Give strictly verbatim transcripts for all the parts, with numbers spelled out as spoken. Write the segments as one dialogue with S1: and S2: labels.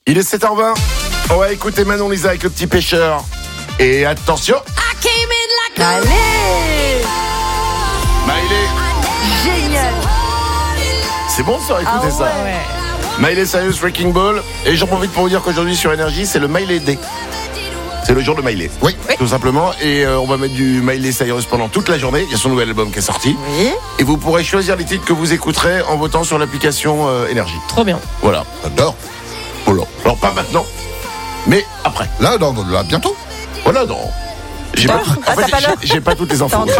S1: Il est sept heures vingt. On va écouter Manon Lisa avec le petit pêcheur. Et attention.
S2: Allez,
S1: Miley.
S2: génial.
S1: C'est bon ça, écoutez
S2: Ah
S1: ça.
S2: ouais.
S1: Miley Cyrus Wrecking Ball. Et j'en profite pour vous dire qu'aujourd'hui sur Énergie, c'est le Miley Day. C'est le jour de Miley.
S3: Oui.
S1: Tout simplement. Et euh, on va mettre du Miley Cyrus pendant toute la journée. Il y a son nouvel album qui est sorti.
S2: Oui.
S1: Et vous pourrez choisir les titres que vous écouterez en votant sur l'application euh, Énergie.
S4: Trop bien.
S1: Voilà.
S3: J'adore.
S1: Voilà. Alors pas maintenant, mais après.
S3: Là, dans, là, bientôt.
S1: Voilà, non. J'ai pas,
S2: Ah,
S1: en fait,
S2: t'as pas
S1: j'ai-
S2: l'heure
S1: j'ai pas toutes les
S2: T'es
S1: infos.
S2: en train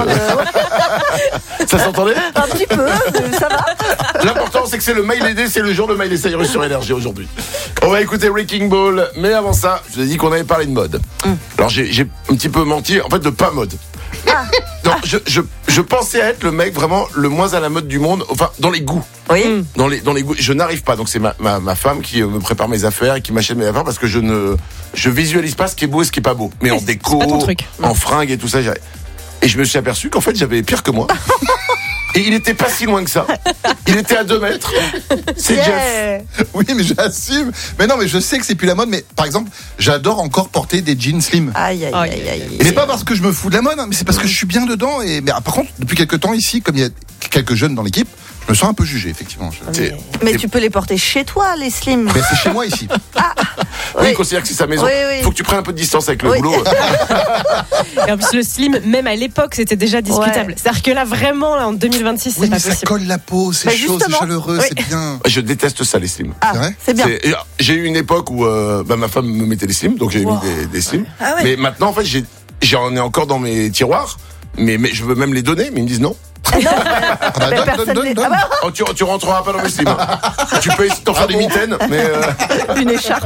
S2: de...
S1: Ça s'entendait?
S2: Un petit peu, euh, ça va.
S1: L'important, c'est que c'est le Miley Day, c'est le jour de Miley Cyrus sur Énergie aujourd'hui. On va écouter Wrecking Ball, mais avant ça, je vous ai dit qu'on avait parlé de mode.
S2: Mm.
S1: Alors j'ai j'ai un petit peu menti, en fait, de pas mode.
S2: Ah.
S1: Non, je, je, je pensais être le mec vraiment le moins à la mode du monde, enfin, dans les goûts.
S2: Oui.
S1: Dans les, dans les goûts, je n'arrive pas. Donc c'est ma, ma, ma femme qui euh, me prépare mes affaires et qui m'achète mes affaires parce que je ne je visualise pas ce qui est beau et ce qui est pas beau. Mais en
S4: c'est
S1: déco,
S4: pas ton truc.
S1: en fringues et tout ça. j'arrive. Et je me suis aperçu qu'en fait j'avais pire que moi. Et il était pas si loin que ça. Il était à deux mètres. C'est Jeff.
S2: Yeah.
S3: Oui, mais j'assume. Mais non, mais je sais que c'est plus la mode. Mais par exemple, j'adore encore porter des jeans slim.
S2: Aïe, aïe,
S4: Aïe,
S2: aïe, aïe.
S3: Et c'est pas parce que je me fous de la mode, hein, mais c'est parce que je suis bien dedans. Et mais ah, par contre, depuis quelques temps ici, comme il y a quelques jeunes dans l'équipe, je me sens un peu jugé, effectivement. Je-
S1: C'est-
S2: Mais
S1: et-
S2: tu peux les porter chez toi, les slims.
S3: Mais c'est chez moi ici.
S1: Oui,
S2: Oui.
S1: il considère que c'est sa maison.
S2: Oui, oui.
S1: Faut que tu prennes un peu de distance avec le
S2: Oui.
S1: boulot.
S4: Et en plus, le slim, même à l'époque, c'était déjà discutable.
S2: Ouais.
S4: C'est-à-dire que là, vraiment, là, en deux mille vingt-six, c'est
S3: Oui,
S4: pas
S3: mais ça
S4: possible.
S3: colle la peau, c'est
S2: Bah,
S3: chaud, c'est
S2: justement.
S3: chaleureux,
S2: Oui.
S3: c'est bien.
S1: Je déteste ça, les slims.
S2: Ah,
S3: C'est vrai
S2: c'est bien.
S1: C'est- et, ah, J'ai eu une époque où euh, bah, ma femme me mettait les slims, donc j'ai
S4: Wow.
S1: mis des, des slims.
S2: Ah ouais.
S1: Mais maintenant, en fait, j'ai- j'en ai encore dans mes tiroirs, mais, mais je veux même les donner, mais ils me disent non.
S3: Ah bah,
S2: Mais
S3: donne,
S2: personne
S3: donne, donne,
S2: n'est-
S3: donne.
S2: Ah bah,
S1: Oh, tu, tu rentreras pas dans mes slims. hein. Tu peux essayer de t'en faire des mitaines, mais euh,
S2: une écharpe.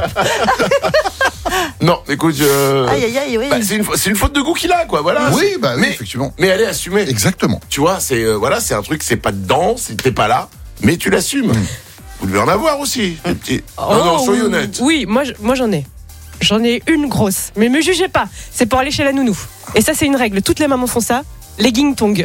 S1: non, écoute, je...
S2: Aïe, aïe, aïe, oui.
S1: bah, c'est une, fa- c'est une faute de goût qu'il a, quoi. Voilà.
S3: Oui,
S1: C'est-
S3: bah oui,
S1: mais,
S3: effectivement.
S1: mais elle est assumée.
S3: Exactement.
S1: Tu vois, c'est euh, voilà, c'est un truc, c'est pas dedans, c'est- t'es pas là, mais tu l'assumes. Vous devez en avoir aussi, des petits. non, non,
S4: Oh,
S1: soyez
S4: oui.
S1: honnête.
S4: Oui, moi, je- moi j'en ai. J'en ai une grosse. Mais me jugez pas. C'est pour aller chez la nounou. Et ça, c'est une règle. Toutes les mamans font ça. Legging tong.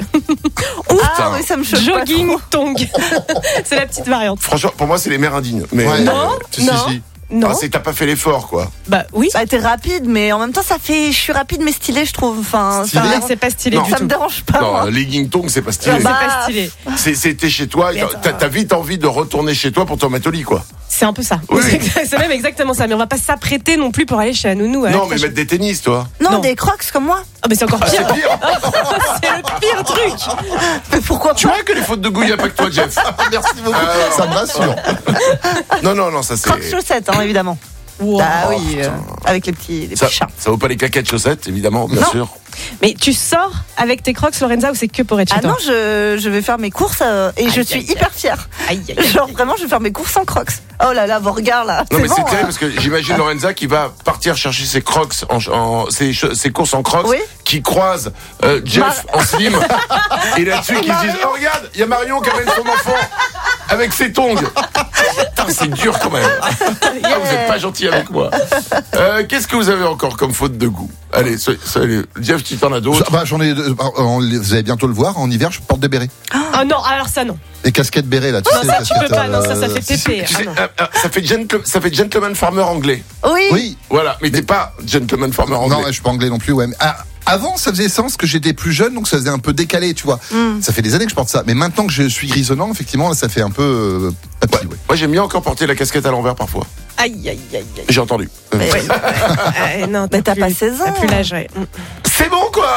S2: Ah oui, ça me choque pas
S4: Jogging
S2: trop.
S4: tong. C'est la petite variante.
S1: Franchement, pour moi, c'est les mères indignes. Mais
S3: Ouais.
S4: Non,
S3: Si, si,
S4: non.
S3: si.
S4: Non.
S1: ah, c'est que t'as pas fait l'effort, quoi.
S4: Bah oui.
S2: Ça a été rapide, mais en même temps, ça fait. Je suis rapide, mais stylé, je trouve. Enfin,
S3: Stylé.
S2: ça,
S4: Ah, c'est pas stylé
S1: Non.
S4: du
S2: ça
S4: tout.
S2: me dérange pas.
S1: non,
S2: moi.
S1: legging tongue, c'est pas stylé.
S4: C'est
S2: Bah,
S4: pas stylé.
S1: C'est, c'est t'es chez toi,
S4: Mais
S1: t'as,
S4: attends.
S1: t'as vite envie de retourner chez toi pour te remettre au lit, quoi.
S4: C'est un peu ça.
S1: Oui.
S4: C'est même exactement ça. Mais on va pas s'apprêter non plus pour aller chez la nounou. à la
S1: non, mais
S4: crèche.
S1: mettre des tennis, toi.
S2: Non,
S4: Non.
S2: des crocs comme moi.
S4: Ah, mais c'est encore
S1: Ah,
S4: pire.
S1: c'est pire.
S4: C'est le pire truc.
S2: Mais pourquoi
S1: Tu
S2: pas?
S1: vois que les fautes de goût, y a pas que toi, Jeff.
S3: Merci beaucoup.
S1: Euh,
S3: Ça me rassure.
S1: Non, non, non, ça c'est.
S2: Crocs chaussettes, hein, évidemment.
S4: Wow.
S2: Ah oui, euh, avec les petits, les
S1: Ça,
S2: petits chats.
S1: ça vaut pas les claquettes chaussettes, évidemment, bien
S2: Non.
S1: sûr.
S4: Mais tu sors avec tes crocs, Lorenza, ou c'est que pour être chez
S2: Ah
S4: toi?
S2: non, je, je vais faire mes courses euh, et je
S4: Aïe,
S2: suis
S4: aïe, aïe.
S2: hyper fière.
S4: Aïe, aïe, aïe.
S2: Genre vraiment, je vais faire mes courses en crocs. Oh là là, vos regards là.
S1: Non, mais
S2: bon,
S1: c'est terrible
S2: hein.
S1: parce que j'imagine Lorenza qui va partir chercher ses crocs, en, en- ses, che- ses courses en crocs,
S2: Oui.
S1: qui croise euh, Jeff
S2: Mar-
S1: en slim, et là-dessus qui se disent, oh regarde, il y a Marion qui amène son enfant avec ses tongs. Putain, c'est dur quand même. Ah, vous êtes pas gentil avec moi. Euh, Qu'est-ce que vous avez encore comme faute de goût? Allez, soyez- soyez- Jeff, tu t'en as d'autres?
S3: Bah, j'en ai. euh, on- Vous allez bientôt le voir. En hiver, je porte des bérets.
S4: Ah non, alors ça non.
S3: Des casquettes bérets là. Tu
S4: Non,
S3: sais,
S4: ça
S3: les
S4: tu peux
S3: casquettes,
S4: pas, non, ça, ça
S3: euh,
S4: fait
S3: si, si.
S4: pépé.
S1: Tu
S4: Ah
S1: sais,
S4: non.
S1: euh, euh, ça, fait gentle- ça fait gentleman farmer anglais.
S2: Oui.
S3: Oui.
S1: Voilà, mais t'es pas gentleman farmer anglais.
S3: Non, je suis pas anglais non plus. Ouais. Mais, ah, avant, ça faisait sens que j'étais plus jeune, donc ça faisait un peu décalé, tu vois.
S2: Mm.
S3: Ça fait des années que je porte ça. Mais maintenant que je suis grisonnant, effectivement, là, ça fait un peu euh, papy, ouais.
S1: Moi, j'aime bien encore porter la casquette à l'envers parfois.
S4: Aïe, aïe, aïe, aïe.
S1: J'ai entendu.
S2: Mais,
S4: Ah, non,
S2: Mais t'as
S4: plus-
S2: pas seize ans.
S4: T'as plus l'âge, ouais. Mm.
S1: C'est bon quoi.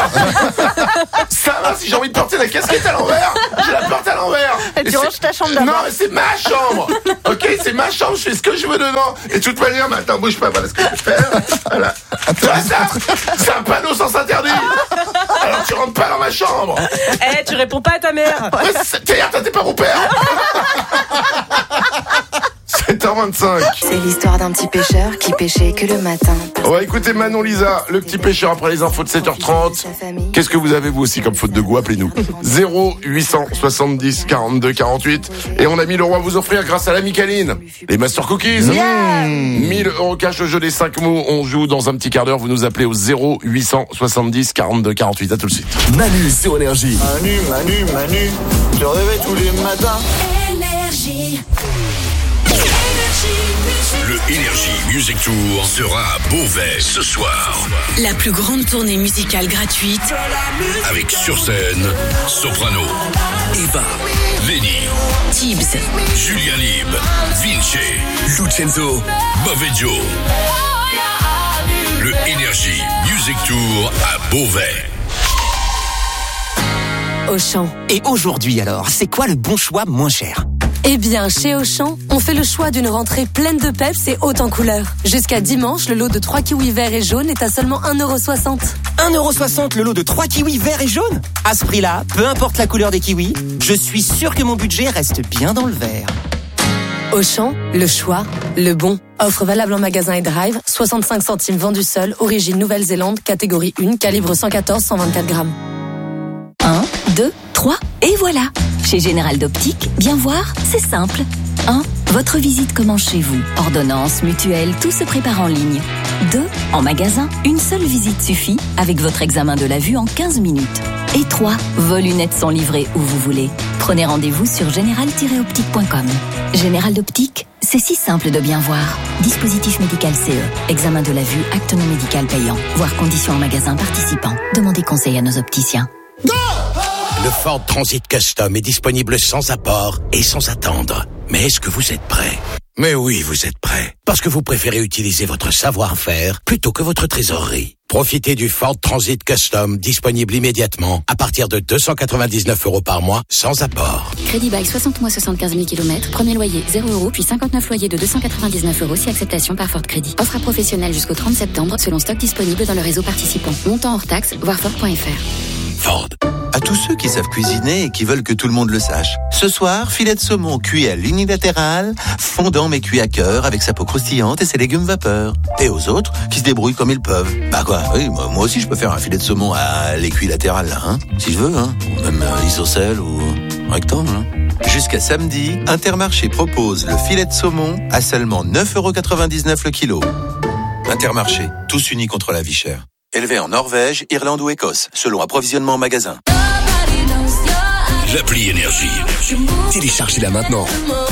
S1: Ça va, si j'ai envie de porter la casquette à l'envers, je la porte à l'envers.
S2: Et tu
S1: c'est-
S2: ranges ta chambre
S1: Non,
S2: d'abord.
S1: mais c'est ma chambre. Ok, c'est ma chambre, je fais ce que je veux dedans. Et de toute manière, maintenant, bouge pas, voilà ce que je vais faire. Voilà. Tu vois ça? C'est un panneau sans interdit. Alors tu rentres pas dans ma chambre.
S4: Eh, tu réponds pas à ta mère.
S1: Ouais, c'est- T'es toi, t'es pas mon père. sept heures vingt-cinq.
S5: C'est l'histoire d'un petit pêcheur qui pêchait que le matin.
S1: On va écouter Manon Lisa, le petit pêcheur après les infos de sept heures trente. Qu'est-ce que vous avez vous aussi comme faute de goût? Appelez-nous. zéro huit cent soixante-dix quarante-deux quarante-huit. Et on a mis le roi à vous offrir grâce à la Micaline. Les Master Cookies.
S2: Yeah.
S1: mille euros cash au jeu des cinq mots. On joue dans un petit quart d'heure. Vous nous appelez au zéro huit cent soixante-dix quarante-deux quarante-huit. À tout de suite.
S6: Manu sur Énergie.
S7: Manu, Manu, Manu, je réveille tous les matins.
S6: Le Energy Music Tour sera à Beauvais ce soir.
S8: La plus grande tournée musicale gratuite.
S6: Avec sur scène, Soprano, Eva, Lenny,
S8: Tibbs,
S6: Julien Lib, Vinci, Lucenzo, Boveggio. Le Energy Music Tour à Beauvais.
S9: Auchan. Et aujourd'hui alors, c'est quoi le bon choix moins cher ?
S10: Eh bien, chez Auchan, on fait le choix d'une rentrée pleine de peps et haute en couleurs. Jusqu'à dimanche, le lot de trois kiwis verts et jaunes est à seulement un euro soixante.
S9: un euro soixante le lot de trois kiwis verts et jaunes ? À ce prix-là, peu importe la couleur des kiwis, je suis sûr que mon budget reste bien dans le vert.
S10: Auchan, le choix, le bon. Offre valable en magasin et drive, soixante-cinq centimes vendu seul, origine Nouvelle-Zélande, catégorie un, calibre cent quatorze cent vingt-quatre grammes.
S11: un, deux, trois, et voilà. Chez Général d'Optique, bien voir, c'est simple. un. Votre visite commence chez vous. Ordonnance, mutuelle, tout se prépare en ligne. deux. En magasin, une seule visite suffit avec votre examen de la vue en quinze minutes. Et trois. Vos lunettes sont livrées où vous voulez. Prenez rendez-vous sur général tiret optique point com. Général d'Optique, c'est si simple de bien voir. Dispositif médical C E. Examen de la vue, acte non médical payant. Voir conditions en magasin participant. Demandez conseil à nos opticiens.
S6: Le Ford Transit Custom est disponible sans apport et sans attendre. Mais est-ce que vous êtes prêt ? Mais oui, vous êtes prêt. Parce que vous préférez utiliser votre savoir-faire plutôt que votre trésorerie. Profitez du Ford Transit Custom disponible immédiatement à partir de deux cent quatre-vingt-dix-neuf euros par mois sans apport.
S12: Crédit bail soixante mois soixante-quinze mille kilomètres. Premier loyer zéro euros puis cinquante-neuf loyers de deux cent quatre-vingt-dix-neuf euros si acceptation par Ford Crédit. Offre à professionnels jusqu'au trente septembre selon stock disponible dans le réseau participant. Montant hors taxe, voir Ford point F R.
S6: Ford.
S13: À tous ceux qui savent cuisiner et qui veulent que tout le monde le sache. Ce soir, filet de saumon cuit à l'unilatéral, fondant mais cuit à cœur avec sa peau croustillante et ses légumes vapeur. Et aux autres qui se débrouillent comme ils peuvent. Bah quoi, oui, moi, moi aussi je peux faire un filet de saumon à l'équilatéral là, hein, si je veux, hein, ou même euh, isocèle ou rectangle. Hein. Jusqu'à samedi, Intermarché propose le filet de saumon à seulement neuf euros quatre-vingt-dix-neuf le kilo. Intermarché, tous unis contre la vie chère. Élevé en Norvège, Irlande ou Écosse, selon approvisionnement en magasin.
S6: L'appli Énergie.
S14: Téléchargez-la maintenant.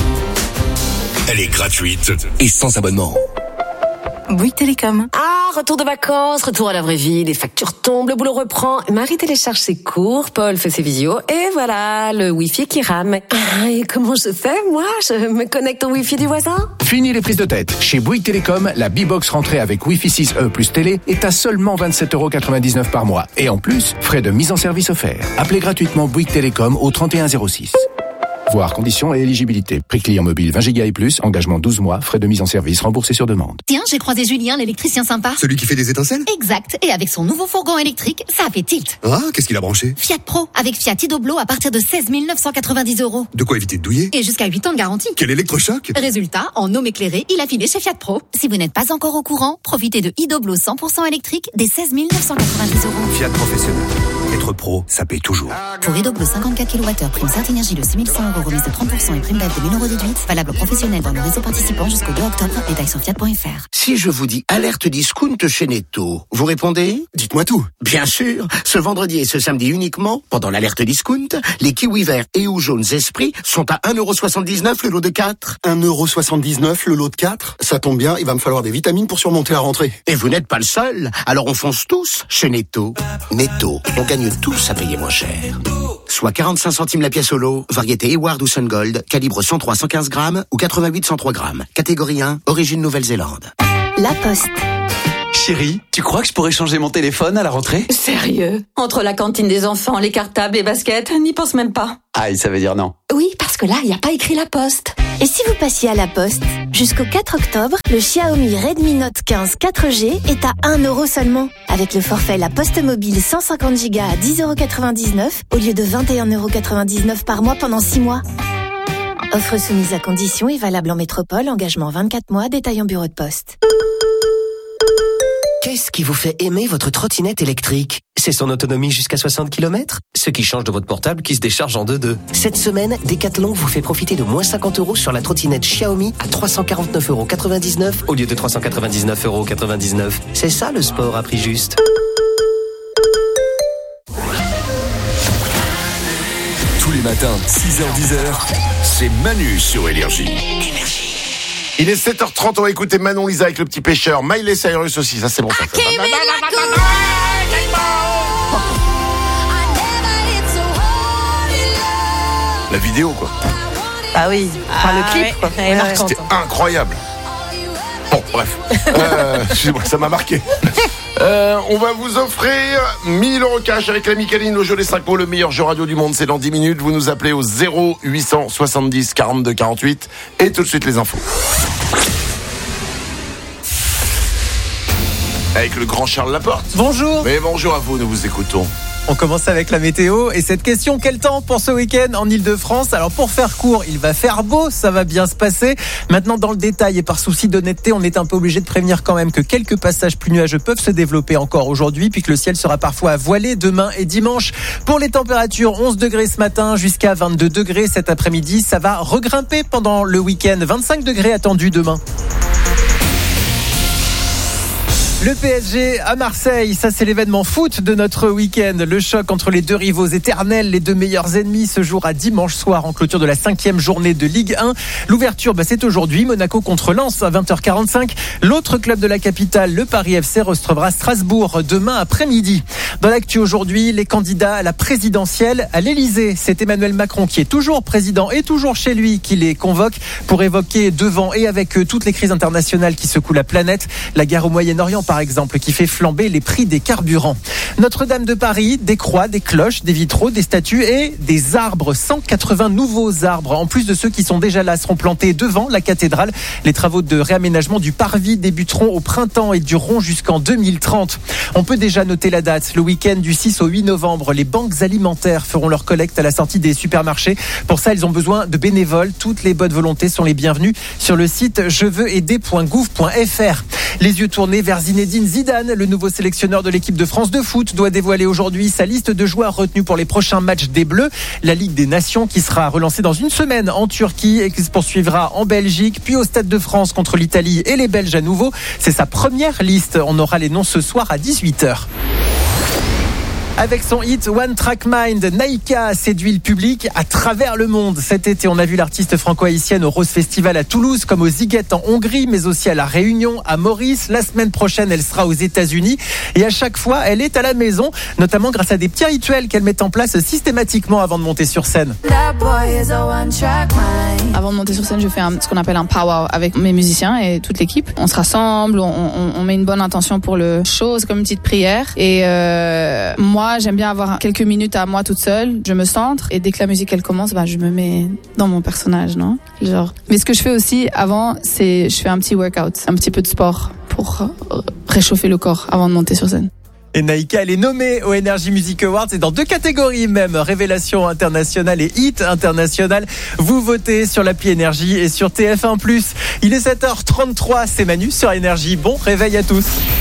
S6: Elle est gratuite
S14: et sans abonnement.
S15: Bouygues Télécom. Ah, retour de vacances, retour à la vraie vie, les factures tombent, le boulot reprend. Marie télécharge ses cours, Paul fait ses visios, et voilà, le Wi-Fi qui rame. Ah, et comment je fais, moi? Je me connecte au Wi-Fi du voisin?
S16: Fini les prises de tête. Chez Bouygues Télécom, la B-Box rentrée avec Wi-Fi six E plus télé est à seulement vingt-sept euros quatre-vingt-dix-neuf par mois. Et en plus, frais de mise en service offerts. Appelez gratuitement Bouygues Télécom au trente et un zéro six. Voir conditions et éligibilité. Prix client mobile vingt gigas et plus, engagement douze mois, frais de mise en service remboursés sur demande.
S17: Tiens, j'ai croisé Julien, l'électricien sympa.
S14: Celui qui fait des étincelles ?
S17: Exact, et avec son nouveau fourgon électrique, ça a fait tilt.
S14: Ah, qu'est-ce qu'il a branché ?
S17: Fiat Pro, avec Fiat Idoblo à partir de seize mille neuf cent quatre-vingt-dix euros.
S14: De quoi éviter de douiller ?
S17: Et jusqu'à huit ans de garantie.
S14: Quel électrochoc ?
S17: Résultat, en homme éclairé, il a filé chez Fiat Pro. Si vous n'êtes pas encore au courant, profitez de Idoblo cent pour cent électrique des seize mille neuf cent quatre-vingt-dix euros.
S14: Fiat professionnel. Être pro, ça paye toujours.
S17: Pour Idoblo cinquante-quatre kilowattheures, prime Certinergie de six mille cent euros, remise de trente pour cent et prime B E F de mille euros déduite. Valable professionnel dans le réseau participant jusqu'au deux octobre. Détails sur fiat point F R.
S18: Si je vous dis alerte discount chez Netto, vous répondez ?
S14: Dites-moi tout.
S18: Bien sûr. Ce vendredi et ce samedi uniquement, pendant l'alerte discount, les kiwis verts et ou jaunes Esprit sont à un euro soixante-dix-neuf le lot de quatre.
S14: un euro soixante-dix-neuf le lot de quatre ? Ça tombe bien, il va me falloir des vitamines pour surmonter la rentrée.
S18: Et vous n'êtes pas le seul. Alors on fonce tous chez Netto. Netto, on gagne tous à payer moins cher. Soit quarante-cinq centimes la pièce au lot, variété Eward ou Sungold, calibre cent trois à cent quinze grammes ou quatre-vingt-huit à cent trois grammes. Catégorie un, origine Nouvelle-Zélande.
S5: La Poste.
S19: Chérie, tu crois que je pourrais changer mon téléphone à la rentrée ?
S15: Sérieux? Entre la cantine des enfants, les cartables, les baskets, n'y pense même pas.
S19: Aïe, ça veut dire non.
S15: Oui, parce que là, il n'y a pas écrit La Poste.
S5: Et si vous passiez à La Poste? Jusqu'au quatre octobre, le Xiaomi Redmi Note quinze quatre G est à un euro seulement. Avec le forfait La Poste Mobile cent cinquante gigas à dix euros quatre-vingt-dix-neuf au lieu de vingt et un euros quatre-vingt-dix-neuf par mois pendant six mois. Offre soumise à conditions et valable en métropole, engagement vingt-quatre mois, détail en bureau de poste.
S9: Qu'est-ce qui vous fait aimer votre trottinette électrique ? C'est son autonomie jusqu'à soixante kilomètres ? Ce qui change de votre portable qui se décharge en deux deux. Cette semaine, Decathlon vous fait profiter de moins cinquante euros sur la trottinette Xiaomi à trois cent quarante-neuf euros quatre-vingt-dix-neuf au lieu de trois cent quatre-vingt-dix-neuf euros quatre-vingt-dix-neuf. C'est ça le sport à prix juste.
S6: Tous les matins, six heures dix heures, c'est Manu sur Énergie.
S1: Il est sept heures trente, on va écouter Manon Lisa avec le petit pêcheur. Miley Cyrus aussi, ça c'est bon. Ça, ça. La vidéo quoi.
S2: Ah oui, enfin, le clip
S4: ouais.
S2: quoi.
S4: Elle est
S2: Ouais.
S4: marquante.
S1: C'était incroyable. Bon, bref. Euh, excusez-moi, ça m'a marqué. Euh, on va vous offrir mille euros cash avec la Micaline, le jeu des cinq mots, le meilleur jeu radio du monde. C'est dans dix minutes. Vous nous appelez au zéro huit cent soixante-dix quarante-deux quarante-huit. Et tout de suite, les infos. Avec le grand Charles Laporte.
S20: Bonjour.
S1: Mais bonjour à vous, nous vous écoutons.
S20: On commence avec la météo et cette question, quel temps pour ce week-end en Ile-de-France? Alors pour faire court, il va faire beau, ça va bien se passer. Maintenant dans le détail et par souci d'honnêteté, on est un peu obligé de prévenir quand même que quelques passages plus nuageux peuvent se développer encore aujourd'hui, puis que le ciel sera parfois voilé demain et dimanche. Pour les températures, onze degrés ce matin jusqu'à vingt-deux degrés cet après-midi. Ça va regrimper pendant le week-end, vingt-cinq degrés attendus demain. Le P S G à Marseille, ça c'est l'événement foot de notre week-end. Le choc entre les deux rivaux éternels, les deux meilleurs ennemis, se jouera dimanche soir en clôture de la cinquième journée de Ligue un. L'ouverture, bah, c'est aujourd'hui, Monaco contre Lens à vingt heures quarante-cinq. L'autre club de la capitale, le Paris F C, recevra Strasbourg demain après-midi. Dans l'actu aujourd'hui, les candidats à la présidentielle à l'Elysée. C'est Emmanuel Macron qui est toujours président et toujours chez lui qui les convoque pour évoquer devant et avec eux toutes les crises internationales qui secouent la planète. La guerre au Moyen-Orient par exemple, qui fait flamber les prix des carburants. Notre-Dame de Paris, des croix, des cloches, des vitraux, des statues et des arbres. cent quatre-vingts nouveaux arbres, en plus de ceux qui sont déjà là, seront plantés devant la cathédrale. Les travaux de réaménagement du parvis débuteront au printemps et dureront jusqu'en deux mille trente. On peut déjà noter la date. Le week-end du six au huit novembre, les banques alimentaires feront leur collecte à la sortie des supermarchés. Pour ça, ils ont besoin de bénévoles. Toutes les bonnes volontés sont les bienvenues sur le site je veux aider point gouv point f r. Les yeux tournés vers Zinedine Zidane, le nouveau sélectionneur de l'équipe de France de foot, doit dévoiler aujourd'hui sa liste de joueurs retenus pour les prochains matchs des Bleus. La Ligue des Nations qui sera relancée dans une semaine en Turquie et qui se poursuivra en Belgique, puis au Stade de France contre l'Italie et les Belges à nouveau. C'est sa première liste. On aura les noms ce soir à dix-huit heures. Avec son hit One Track Mind, Naïka séduit le public à travers le monde. Cet été, on a vu l'artiste franco-haïtienne au Rose Festival à Toulouse, comme aux Ziguettes en Hongrie, mais aussi à La Réunion, à Maurice. La semaine prochaine, elle sera aux États-Unis. Et à chaque fois, elle est à la maison, notamment grâce à des petits rituels qu'elle met en place systématiquement avant de monter sur scène.
S21: Avant de monter sur scène, je fais un, ce qu'on appelle un power avec mes musiciens et toute l'équipe. On se rassemble, on, on, on met une bonne intention pour le show, c'est comme une petite prière. Et euh, moi, j'aime bien avoir quelques minutes à moi toute seule. Je me centre et dès que la musique elle commence, bah, je me mets dans mon personnage, non ? Genre. Mais ce que je fais aussi avant, c'est je fais un petit workout, un petit peu de sport pour réchauffer le corps avant de monter sur scène.
S20: Et Naïka, elle est nommée aux Energy Music Awards et dans deux catégories même, Révélation internationale et Hit international. Vous votez sur l'appli Énergie et sur T F un plus. Il est sept heures trente-trois, c'est Manu sur Énergie. Bon réveil à tous.